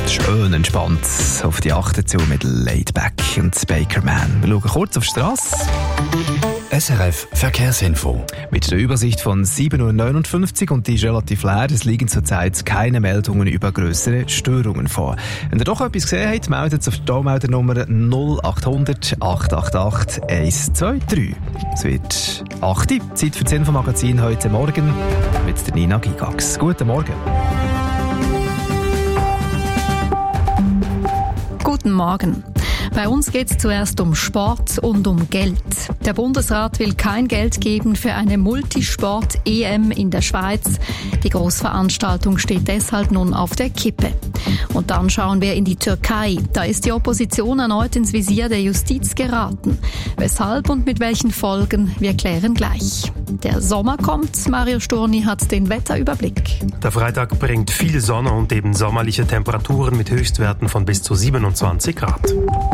schön entspannt auf die 8 zu mit Laidback und Bakerman. Wir schauen kurz auf die Strasse. SRF Verkehrsinfo. Mit der Übersicht von 7.59 Uhr und die ist relativ leer. Es liegen zurzeit keine Meldungen über grössere Störungen vor. Wenn ihr doch etwas gesehen habt, meldet es auf die Tollmeldernummer 0800 888 123. Es wird 8 Uhr, Zeit für das Infomagazin heute Morgen mit der Nina Gigax. Guten Morgen. Guten Morgen. Bei uns geht es zuerst um Sport und um Geld. Der Bundesrat will kein Geld geben für eine Multisport-EM in der Schweiz. Die Grossveranstaltung steht deshalb nun auf der Kippe. Und dann schauen wir in die Türkei. Da ist die Opposition erneut ins Visier der Justiz geraten. Weshalb und mit welchen Folgen, wir klären gleich. Der Sommer kommt, Mario Sturni hat den Wetterüberblick. Der Freitag bringt viel Sonne und eben sommerliche Temperaturen mit Höchstwerten von bis zu 27 Grad.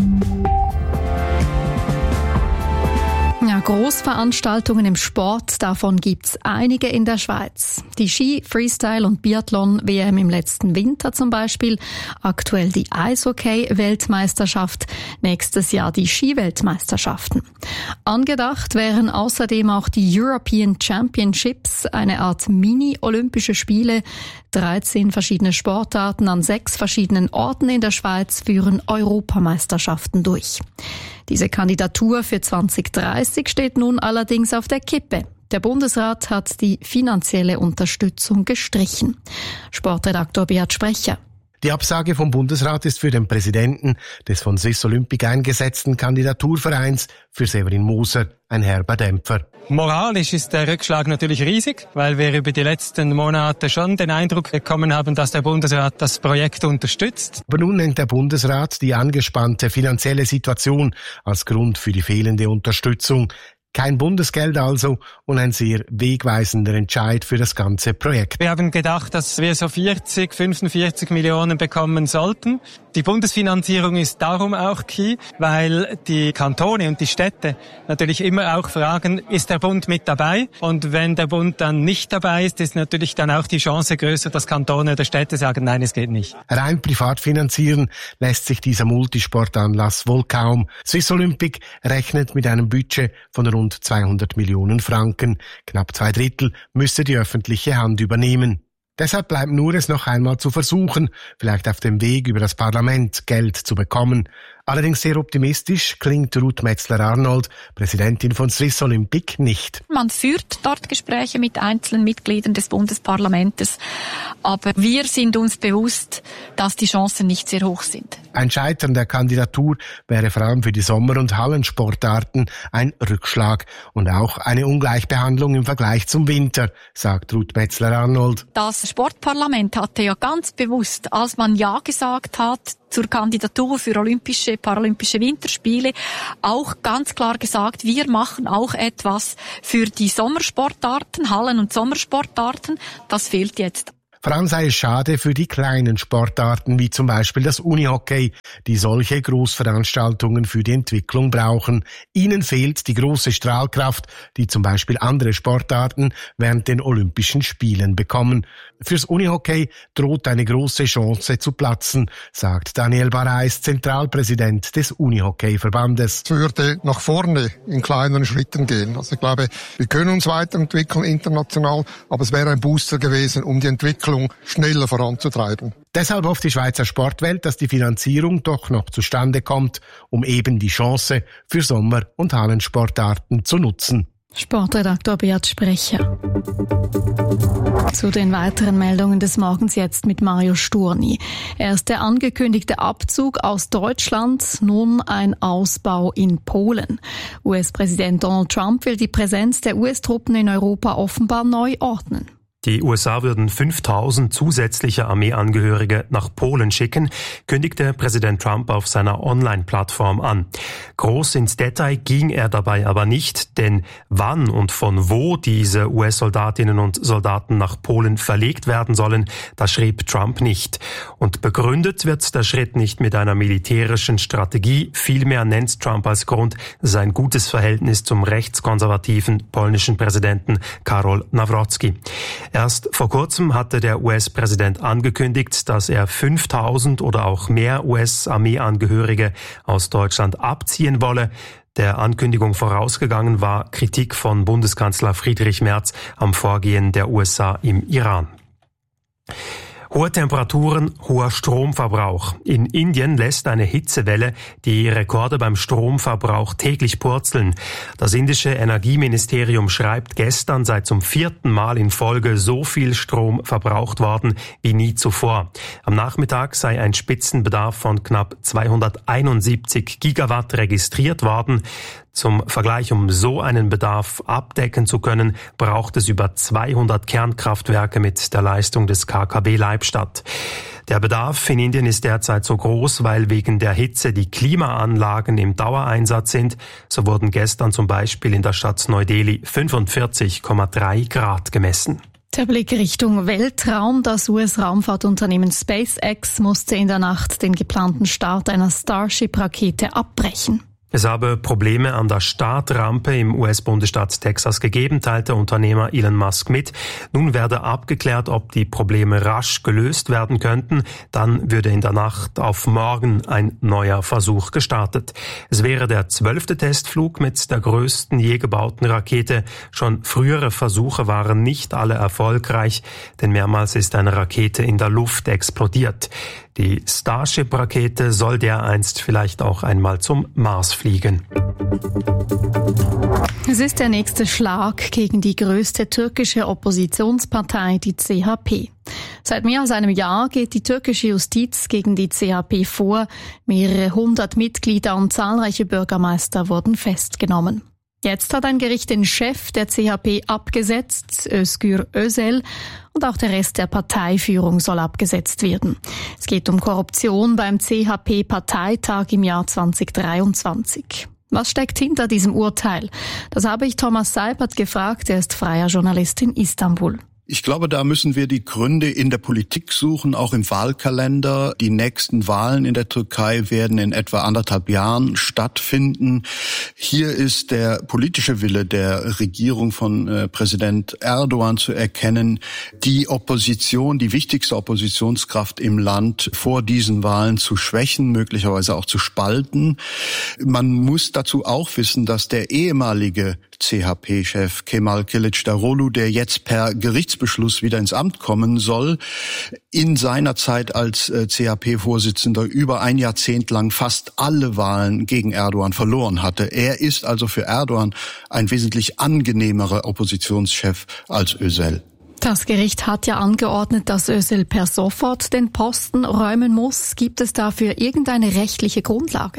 Ja, Großveranstaltungen im Sport, davon gibt's einige in der Schweiz. Die Ski-, Freestyle- und Biathlon-WM im letzten Winter zum Beispiel, aktuell die Eishockey-Weltmeisterschaft, nächstes Jahr die Ski-Weltmeisterschaften. Angedacht wären außerdem auch die European Championships, eine Art Mini-Olympische Spiele. 13 verschiedene Sportarten an 6 verschiedenen Orten in der Schweiz führen Europameisterschaften durch. Diese Kandidatur für 2030 steht nun allerdings auf der Kippe. Der Bundesrat hat die finanzielle Unterstützung gestrichen. Sportredaktor Beat Sprecher. Die Absage vom Bundesrat ist für den Präsidenten des von Swiss Olympic eingesetzten Kandidaturvereins für Severin Moser ein herber Dämpfer. Moralisch ist der Rückschlag natürlich riesig, weil wir über die letzten Monate schon den Eindruck bekommen haben, dass der Bundesrat das Projekt unterstützt. Aber nun nennt der Bundesrat die angespannte finanzielle Situation als Grund für die fehlende Unterstützung. Kein Bundesgeld also und ein sehr wegweisender Entscheid für das ganze Projekt. Wir haben gedacht, dass wir so 45 Millionen bekommen sollten. Die Bundesfinanzierung ist darum auch key, weil die Kantone und die Städte natürlich immer auch fragen, ist der Bund mit dabei? Und wenn der Bund dann nicht dabei ist, ist natürlich dann auch die Chance größer, dass Kantone oder Städte sagen, nein, es geht nicht. Rein privat finanzieren lässt sich dieser Multisportanlass wohl kaum. Swiss Olympic rechnet mit einem Budget von rund 200 Millionen Franken. Knapp 2/3 müsste die öffentliche Hand übernehmen. Deshalb bleibt nur es noch einmal zu versuchen, vielleicht auf dem Weg über das Parlament Geld zu bekommen. Allerdings sehr optimistisch klingt Ruth Metzler-Arnold, Präsidentin von Swiss Olympic, nicht. Man führt dort Gespräche mit einzelnen Mitgliedern des Bundesparlamentes, aber wir sind uns bewusst, dass die Chancen nicht sehr hoch sind. Ein Scheitern der Kandidatur wäre vor allem für die Sommer- und Hallensportarten ein Rückschlag und auch eine Ungleichbehandlung im Vergleich zum Winter, sagt Ruth Metzler-Arnold. Das Sportparlament hatte ja ganz bewusst, als man Ja gesagt hat zur Kandidatur für Paralympische Winterspiele, auch ganz klar gesagt, wir machen auch etwas für die Sommersportarten, Hallen- und Sommersportarten. Das fehlt jetzt. Vor allem sei es schade für die kleinen Sportarten, wie zum Beispiel das Unihockey, die solche Großveranstaltungen für die Entwicklung brauchen. Ihnen fehlt die große Strahlkraft, die zum Beispiel andere Sportarten während den Olympischen Spielen bekommen. Fürs Unihockey droht eine große Chance zu platzen, sagt Daniel Barais, Zentralpräsident des Unihockey-Verbandes. Es würde nach vorne in kleineren Schritten gehen. Also ich glaube, wir können uns weiterentwickeln international, aber es wäre ein Booster gewesen, um die Entwicklung schneller voranzutreiben. Deshalb hofft die Schweizer Sportwelt, dass die Finanzierung doch noch zustande kommt, um eben die Chance für Sommer- und Hallensportarten zu nutzen. Sportredaktor Beat Sprecher. Zu den weiteren Meldungen des Morgens jetzt mit Mario Sturni. Erst der angekündigte Abzug aus Deutschland, nun ein Ausbau in Polen. US-Präsident Donald Trump will die Präsenz der US-Truppen in Europa offenbar neu ordnen. Die USA würden 5.000 zusätzliche Armeeangehörige nach Polen schicken, kündigte Präsident Trump auf seiner Online-Plattform an. Groß ins Detail ging er dabei aber nicht, denn wann und von wo diese US-Soldatinnen und Soldaten nach Polen verlegt werden sollen, das schrieb Trump nicht. Und begründet wird der Schritt nicht mit einer militärischen Strategie, vielmehr nennt Trump als Grund sein gutes Verhältnis zum rechtskonservativen polnischen Präsidenten Karol Nawrocki. Erst vor kurzem hatte der US-Präsident angekündigt, dass er 5.000 oder auch mehr US-Armeeangehörige aus Deutschland abziehen wolle. Der Ankündigung vorausgegangen war Kritik von Bundeskanzler Friedrich Merz am Vorgehen der USA im Iran. Hohe Temperaturen, hoher Stromverbrauch. In Indien lässt eine Hitzewelle die Rekorde beim Stromverbrauch täglich purzeln. Das indische Energieministerium schreibt, gestern sei zum 4. Mal in Folge so viel Strom verbraucht worden wie nie zuvor. Am Nachmittag sei ein Spitzenbedarf von knapp 271 Gigawatt registriert worden. Zum Vergleich, um so einen Bedarf abdecken zu können, braucht es über 200 Kernkraftwerke mit der Leistung des KKW Leibstadt. Der Bedarf in Indien ist derzeit so groß, weil wegen der Hitze die Klimaanlagen im Dauereinsatz sind. So wurden gestern zum Beispiel in der Stadt Neu-Delhi 45,3 Grad gemessen. Der Blick Richtung Weltraum. Das US-Raumfahrtunternehmen SpaceX musste in der Nacht den geplanten Start einer Starship-Rakete abbrechen. Es habe Probleme an der Startrampe im US-Bundesstaat Texas gegeben, teilte Unternehmer Elon Musk mit. Nun werde abgeklärt, ob die Probleme rasch gelöst werden könnten. Dann würde in der Nacht auf morgen ein neuer Versuch gestartet. Es wäre der 12. Testflug mit der größten je gebauten Rakete. Schon frühere Versuche waren nicht alle erfolgreich, denn mehrmals ist eine Rakete in der Luft explodiert. Die Starship-Rakete soll dereinst vielleicht auch einmal zum Mars fliegen. Es ist der nächste Schlag gegen die größte türkische Oppositionspartei, die CHP. Seit mehr als einem Jahr geht die türkische Justiz gegen die CHP vor. Mehrere 100 Mitglieder und zahlreiche Bürgermeister wurden festgenommen. Jetzt hat ein Gericht den Chef der CHP abgesetzt, Özgür Özel, und auch der Rest der Parteiführung soll abgesetzt werden. Es geht um Korruption beim CHP-Parteitag im Jahr 2023. Was steckt hinter diesem Urteil? Das habe ich Thomas Seibert gefragt, er ist freier Journalist in Istanbul. Ich glaube, da müssen wir die Gründe in der Politik suchen, auch im Wahlkalender. Die nächsten Wahlen in der Türkei werden in etwa 1,5 Jahren stattfinden. Hier ist der politische Wille der Regierung von Präsident Erdogan zu erkennen, die Opposition, die wichtigste Oppositionskraft im Land vor diesen Wahlen zu schwächen, möglicherweise auch zu spalten. Man muss dazu auch wissen, dass der ehemalige CHP-Chef Kemal Kılıçdaroğlu, der jetzt per Gerichtsbeschluss wieder ins Amt kommen soll, in seiner Zeit als CHP-Vorsitzender über ein Jahrzehnt lang fast alle Wahlen gegen Erdogan verloren hatte. Er ist also für Erdogan ein wesentlich angenehmerer Oppositionschef als Özel. Das Gericht hat ja angeordnet, dass Özel per sofort den Posten räumen muss. Gibt es dafür irgendeine rechtliche Grundlage?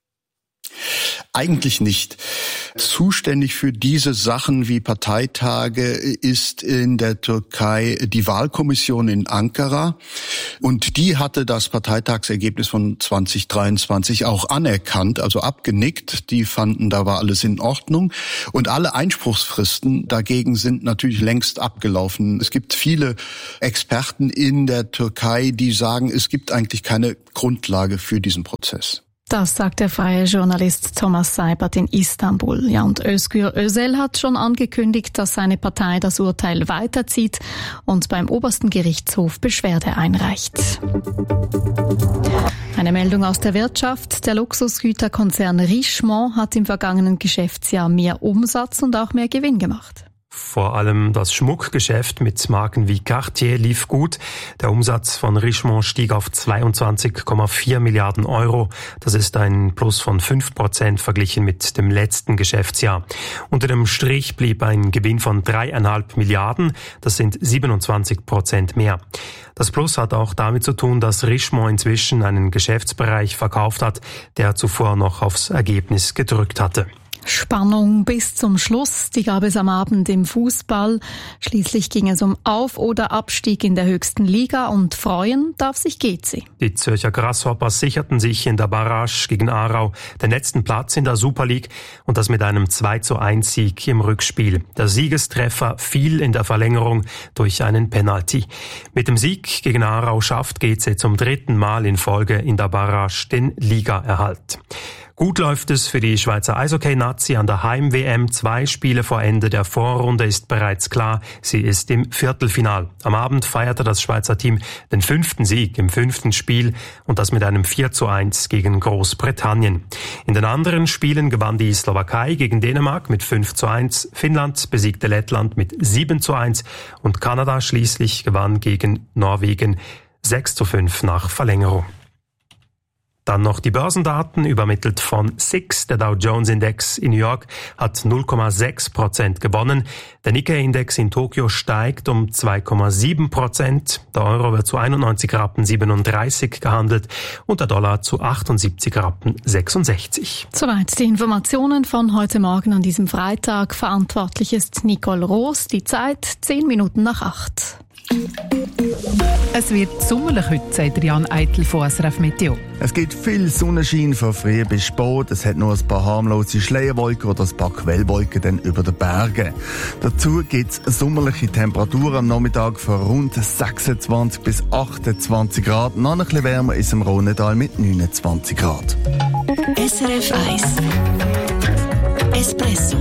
Eigentlich nicht. Zuständig für diese Sachen wie Parteitage ist in der Türkei die Wahlkommission in Ankara. Und die hatte das Parteitagsergebnis von 2023 auch anerkannt, also abgenickt. Die fanden, da war alles in Ordnung. Und alle Einspruchsfristen dagegen sind natürlich längst abgelaufen. Es gibt viele Experten in der Türkei, die sagen, es gibt eigentlich keine Grundlage für diesen Prozess. Das sagt der freie Journalist Thomas Seibert in Istanbul. Ja, und Özgür Özel hat schon angekündigt, dass seine Partei das Urteil weiterzieht und beim obersten Gerichtshof Beschwerde einreicht. Eine Meldung aus der Wirtschaft. Der Luxusgüterkonzern Richemont hat im vergangenen Geschäftsjahr mehr Umsatz und auch mehr Gewinn gemacht. Vor allem das Schmuckgeschäft mit Marken wie Cartier lief gut. Der Umsatz von Richemont stieg auf 22,4 Milliarden Euro. Das ist ein Plus von 5% verglichen mit dem letzten Geschäftsjahr. Unter dem Strich blieb ein Gewinn von 3,5 Milliarden. Das sind 27% mehr. Das Plus hat auch damit zu tun, dass Richemont inzwischen einen Geschäftsbereich verkauft hat, der zuvor noch aufs Ergebnis gedrückt hatte. Spannung bis zum Schluss, die gab es am Abend im Fußball. Schließlich ging es um Auf- oder Abstieg in der höchsten Liga und freuen darf sich GC. Die Zürcher Grasshoppers sicherten sich in der Barrage gegen Aarau den letzten Platz in der Super League und das mit einem 2:1-Sieg im Rückspiel. Der Siegestreffer fiel in der Verlängerung durch einen Penalty. Mit dem Sieg gegen Aarau schafft GC zum 3. Mal in Folge in der Barrage den Ligaerhalt. Gut läuft es für die Schweizer Eishockey-Nazi an der Heim-WM. 2 Spiele vor Ende der Vorrunde ist bereits klar. Sie ist im Viertelfinal. Am Abend feierte das Schweizer Team den 5. Sieg im 5. Spiel und das mit einem 4:1 gegen Großbritannien. In den anderen Spielen gewann die Slowakei gegen Dänemark mit 5:1, Finnland besiegte Lettland mit 7:1 und Kanada schließlich gewann gegen Norwegen 6:5 nach Verlängerung. Dann noch die Börsendaten, übermittelt von SIX. Der Dow Jones Index in New York hat 0,6% gewonnen. Der Nikkei-Index in Tokio steigt um 2,7%. Der Euro wird zu 91,37 gehandelt und der Dollar zu 78,66. Soweit die Informationen von heute Morgen an diesem Freitag. Verantwortlich ist Nicole Roos. Die Zeit 8:10. Es wird sommerlich heute, sagt Jan Eitel von SRF Meteo. Es gibt viel Sonnenschein von früh bis spät. Es hat nur ein paar harmlose Schleierwolken oder ein paar Quellwolken dann über den Bergen. Dazu gibt es sommerliche Temperaturen am Nachmittag von rund 26 bis 28 Grad. Noch ein bisschen wärmer ist im Rhônetal mit 29 Grad. SRF 1 Espresso.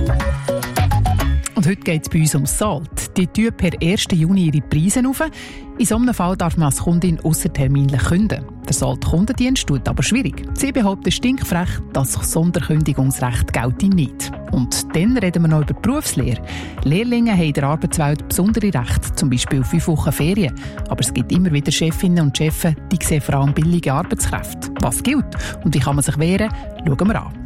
Und heute geht es bei uns um Salt. Die tun per 1. Juni ihre Preise auf. In so einem Fall darf man als Kundin ausserterminlich kündigen. Der Salt-Kundendienst tut aber schwierig. Sie behaupten stinkfrech, das Sonderkündigungsrecht gelte nicht. Und dann reden wir noch über die Berufslehre. Lehrlinge haben in der Arbeitswelt besondere Rechte, zum Beispiel 5 Wochen Ferien. Aber es gibt immer wieder Chefinnen und Chefs, die sehen vor allem billige Arbeitskräfte. Was gilt und wie kann man sich wehren, schauen wir an.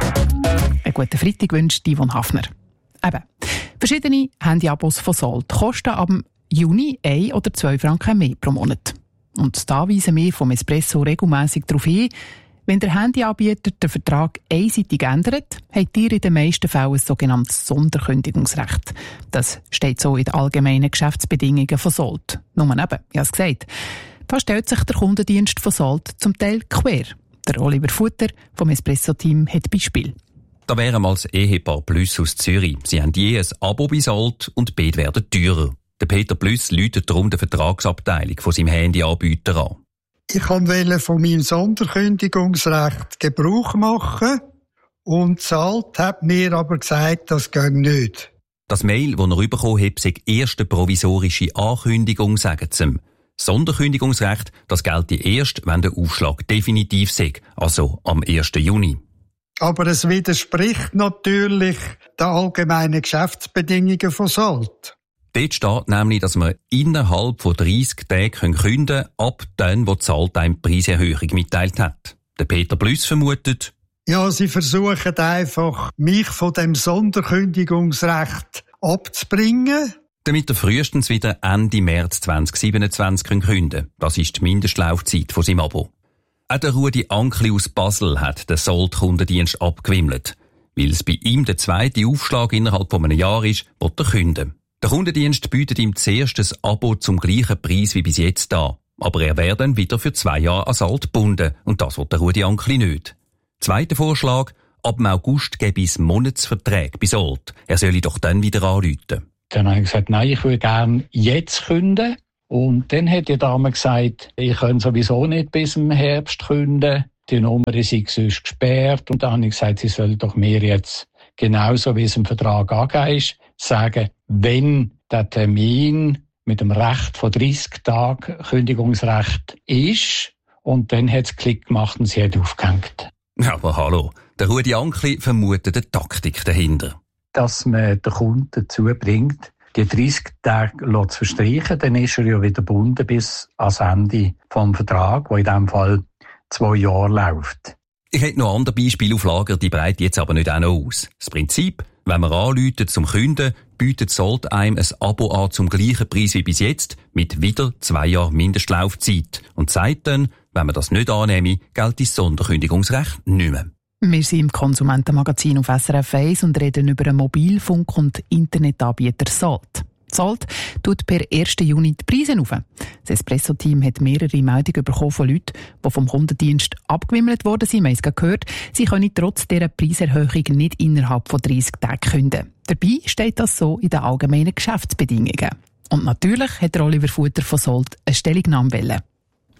Einen guten Freitag wünscht Yvonne Hafner. Eben. Verschiedene Handyabos von Salt kosten ab Juni 1 oder 2 Franken mehr pro Monat. Und da weisen wir vom Espresso regelmässig darauf hin, wenn der Handyanbieter den Vertrag einseitig ändert, habt ihr in den meisten Fällen ein sogenanntes Sonderkündigungsrecht. Das steht so in den allgemeinen Geschäftsbedingungen von Salt. Nur eben, ich habe es gesagt. Da stellt sich der Kundendienst von Salt zum Teil quer. Der Oliver Futter vom Espresso-Team hat Beispiel. Da wären wir als Ehepaar Plüss aus Zürich. Sie haben je ein Abo bei Salt und beide werden teurer. Der Peter Plüss läutet darum die Vertragsabteilung von seinem Handyanbieter an. Ich wollte von meinem Sonderkündigungsrecht Gebrauch machen und Salt hat mir aber gesagt, das geht nicht. Das Mail, das er bekommen hat, sei erste provisorische Ankündigung, sagen sie ihm. Sonderkündigungsrecht, das gelte erst, wenn der Aufschlag definitiv sei, also am 1. Juni. Aber es widerspricht natürlich den allgemeinen Geschäftsbedingungen von Salt. Dort steht nämlich, dass man innerhalb von 30 Tagen kündigen können, ab dann, wo die Salt einem die Preiserhöhung mitteilt hat. Der Peter Plüss vermutet: Ja, sie versuchen einfach, mich von dem Sonderkündigungsrecht abzubringen. Damit er frühestens wieder Ende März 2027 kündigen kann. Das ist die Mindestlaufzeit von seinem Abo. Auch der Rudi Ankli aus Basel hat den Salt-Kundendienst abgewimmelt. Weil es bei ihm der zweite Aufschlag innerhalb von einem Jahr ist, will er kündigen. Der Kundendienst bietet ihm zuerst ein Abo zum gleichen Preis wie bis jetzt an. Aber er wäre dann wieder für 2 Jahre an Salt gebunden. Und das will der Rudi Ankli nicht. Zweiter Vorschlag: ab dem August gebe es Monatsverträge bei Salt. Er solle doch dann wieder anrufen. Dann habe ich gesagt, nein, ich würde gerne jetzt kündigen. Und dann hat die Dame gesagt, ich kann sowieso nicht bis im Herbst kündigen. Die Nummer ist sonst gesperrt. Und dann habe ich gesagt, sie soll doch mir jetzt, genauso wie es im Vertrag angegeben ist, sagen, wenn der Termin mit dem Recht von 30 Tagen Kündigungsrecht ist. Und dann hat es Klick gemacht und sie hat aufgehängt. Aber hallo, der Rudi Ankli vermutet eine Taktik dahinter. Dass man den Kunden dazu bringt, die 30 Tage zu verstreichen, dann ist er ja wieder gebunden bis ans Ende des Vertrags, der in diesem Fall 2 Jahre läuft. Ich hätte noch andere Beispiele auf Lager, die breite jetzt aber nicht auch noch aus. Das Prinzip: wenn man anruft zum Kunden, bietet Salt einem ein Abo an zum gleichen Preis wie bis jetzt, mit wieder 2 Jahren Mindestlaufzeit. Und sagt dann, wenn man das nicht annehme, gilt das Sonderkündigungsrecht nicht mehr. Wir sind im Konsumentenmagazin auf SRF 1 und reden über einen Mobilfunk- und Internetanbieter Salt. Salt tut per 1. Juni die Preise auf. Das Espresso-Team hat mehrere Meldungen bekommen von Leuten, die vom Kundendienst abgewimmelt worden sind. Wir haben es gehört, sie können trotz dieser Preiserhöhung nicht innerhalb von 30 Tagen kündigen. Dabei steht das so in den allgemeinen Geschäftsbedingungen. Und natürlich hat Oliver Futter von Salt eine Stellungnahme wollen.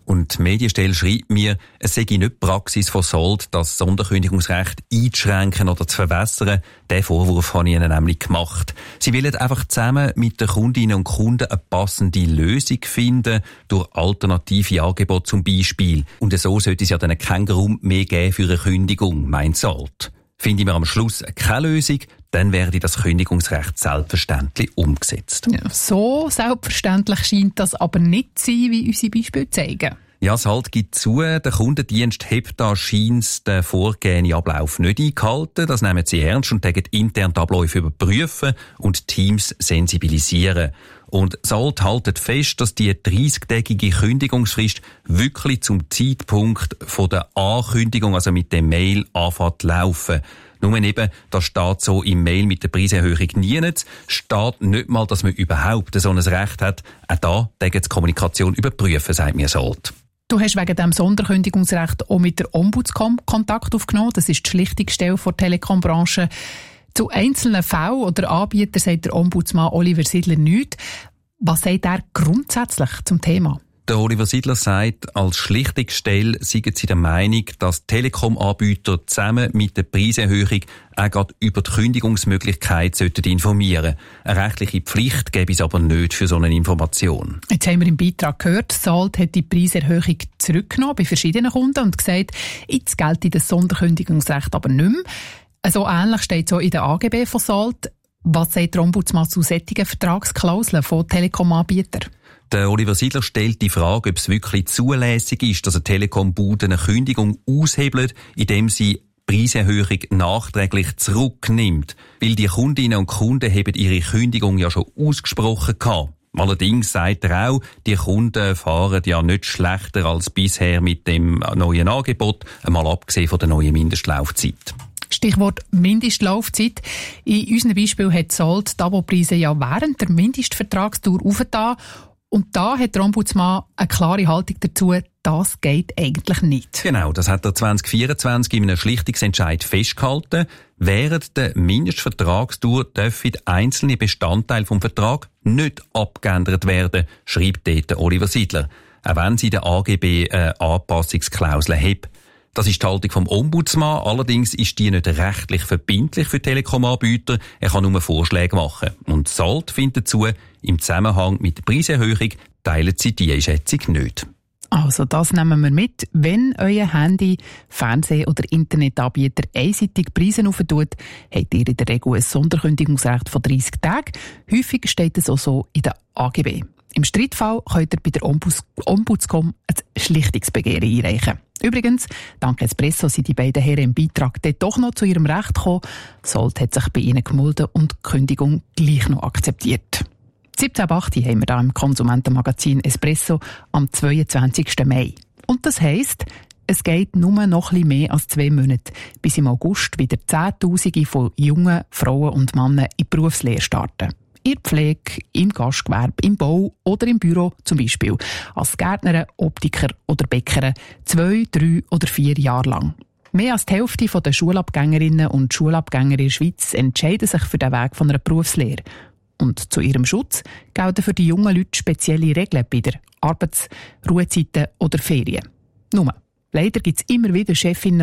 Und die Medienstelle schreibt mir, es sei nicht Praxis von Salt, das Sonderkündigungsrecht einzuschränken oder zu verwässern. Den Vorwurf habe ich ihnen nämlich gemacht. Sie wollen einfach zusammen mit den Kundinnen und Kunden eine passende Lösung finden, durch alternative Angebote zum Beispiel. Und so sollte es ja dann keinen Grund mehr geben für eine Kündigung, meint Salt. Finden wir am Schluss keine Lösung, dann werde das Kündigungsrecht selbstverständlich umgesetzt. Ja, so selbstverständlich scheint das aber nicht zu sein, wie unsere Beispiele zeigen. Ja, Salt gibt zu, der Kundendienst hat da scheint den vorgegebenen Ablauf nicht eingehalten. Das nehmen sie ernst und tägen intern die Abläufe überprüfen und Teams sensibilisieren. Und Salt haltet fest, dass die 30-tägige Kündigungsfrist wirklich zum Zeitpunkt von der Ankündigung, also mit der Mail, anfängt zu laufen. Nur eben, das steht so im Mail mit der Preiserhöhung nie. Steht nicht mal, dass man überhaupt so ein Recht hat. Auch da tägen die Kommunikation überprüfen, sagt mir Salt. Du hast wegen diesem Sonderkündigungsrecht auch mit der Ombudscom Kontakt aufgenommen. Das ist die Schlichtungsstelle der Telekom-Branche. Zu einzelnen Fällen oder Anbietern sagt der Ombudsmann Oliver Sidler nichts. Was sagt er grundsätzlich zum Thema? Der Oliver Sidler sagt, als Schlichtungsstelle seien sie der Meinung, dass Telekom-Anbieter zusammen mit der Preiserhöhung auch gerade über die Kündigungsmöglichkeit informieren sollten. Eine rechtliche Pflicht gäbe es aber nicht für so eine Information. Jetzt haben wir im Beitrag gehört, Salt hat die Preiserhöhung zurückgenommen bei verschiedenen Kunden und gesagt, jetzt gelte das Sonderkündigungsrecht aber nicht mehr. So ähnlich steht es auch in der AGB von Salt. Was sagt der Ombudsmann zu solchen Vertragsklauseln von Telekom-Anbietern? Der Oliver Sidler stellt die Frage, ob es wirklich zulässig ist, dass eine Telekom-Bude eine Kündigung aushebelt, indem sie Preiserhöhung nachträglich zurücknimmt. Weil die Kundinnen und Kunden haben ihre Kündigung ja schon ausgesprochen gehabt. Allerdings sagt er auch, die Kunden fahren ja nicht schlechter als bisher mit dem neuen Angebot, einmal abgesehen von der neuen Mindestlaufzeit. Stichwort Mindestlaufzeit. In unserem Beispiel hat Salt die Abopreise ja während der Mindestvertragsdauer aufgetan. Und da hat der Ombudsmann eine klare Haltung dazu, das geht eigentlich nicht. Genau, das hat er 2024 in einem Schlichtungsentscheid festgehalten. Während der Mindestvertragsdauer dürfen einzelne Bestandteile vom Vertrag nicht abgeändert werden, schreibt dort Oliver Sidler. Auch wenn sie der AGB eine Anpassungsklausel hat. Das ist die Haltung vom Ombudsmann. Allerdings ist die nicht rechtlich verbindlich für Telekom-Anbieter. Er kann nur Vorschläge machen. Und Salt findet dazu, im Zusammenhang mit der Preiserhöhung teilen sie diese Einschätzung nicht. Also das nehmen wir mit. Wenn euer Handy, Fernseh- oder Internetanbieter einseitig Preise aufentut, habt ihr in der Regel ein Sonderkündigungsrecht von 30 Tagen. Häufig steht es auch so in der AGB. Im Streitfall könnt ihr bei der Ombudscom ein Schlichtungsbegehren einreichen. Übrigens, dank Espresso sind die beiden Herren im Beitrag dort doch noch zu ihrem Recht gekommen. Salt hat sich bei ihnen gemulden und die Kündigung gleich noch akzeptiert. 17.08 haben wir da im Konsumentenmagazin Espresso am 22. Mai. Und das heisst, es geht nur noch ein bisschen mehr als 2 Monate, bis im August wieder Zehntausende von jungen Frauen und Männern in die Berufslehre starten. In der Pflege, im Gastgewerbe, im Bau oder im Büro zum Beispiel. Als Gärtner, Optiker oder Bäcker 2, 3 oder 4 Jahre lang. Mehr als die Hälfte der Schulabgängerinnen und Schulabgänger in der Schweiz entscheiden sich für den Weg von einer Berufslehre. Und zu ihrem Schutz gelten für die jungen Leute spezielle Regeln bei der Arbeits-, Ruhezeiten oder Ferien. Nur, leider gibt es immer wieder Chefinnen